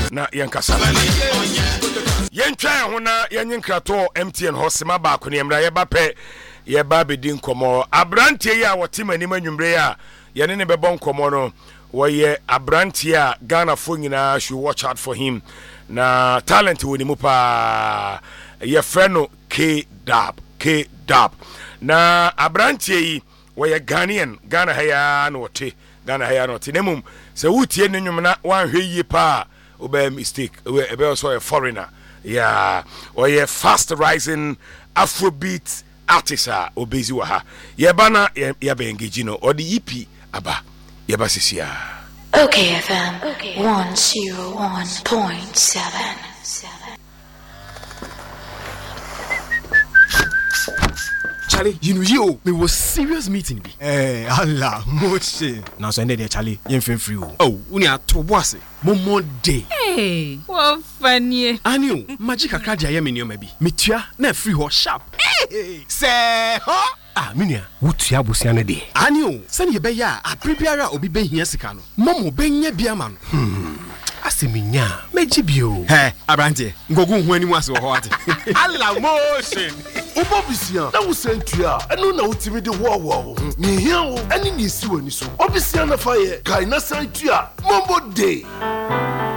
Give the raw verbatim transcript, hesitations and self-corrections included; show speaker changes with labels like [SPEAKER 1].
[SPEAKER 1] na yenkasa yentwa ho na yenyenkrato M T N ho sema ba ko ne mra ye ba pe ye ba bedi nkomo abrantie yi a wote manim anwumre a ye ne ne bebɔ nkomo no woye abrantie a Ghana fo nyina should watch out for him na talent woni mu pa ye freno K Dab K Dab na abrantie yi woye Ghanaian Ghana haya no wote Ghana haya no wote nemum se wutie ne nwum na wanhwe yi pa obey mistake ebe also a foreigner yeah or a fast rising Afrobeat artist obezi wa ha ye bana ye be engage no or the E P aba ye ba sisia
[SPEAKER 2] okay F M okay one oh one point seven
[SPEAKER 3] Charlie, you know you me was serious meeting be.
[SPEAKER 4] Eh, Allah, moche.
[SPEAKER 3] Now so there Charlie, yen fin free o. Oh, uni atobo ase. Momo day.
[SPEAKER 5] Hey, what funny.
[SPEAKER 3] Ani o, magic akra dia ye me nneoma bi. Metua na free ho sharp.
[SPEAKER 4] Hey, say, huh?
[SPEAKER 3] Ah, minia, wutua bosia no de. Ani o, se ne be ya, aprebiara obi be hia sika no. Momo be nya bia ma no. Hmm. Aseminya, meji bio.
[SPEAKER 4] He, abrante.
[SPEAKER 3] Ngogu hu animu ase ho ate.
[SPEAKER 4] Allah motion. Obobisia, na wo sentua, eno na wotimi de ho wo. Ni hia wo, ani ni si wani so. Obisia na fa ye, kai na sentua. Mombo day.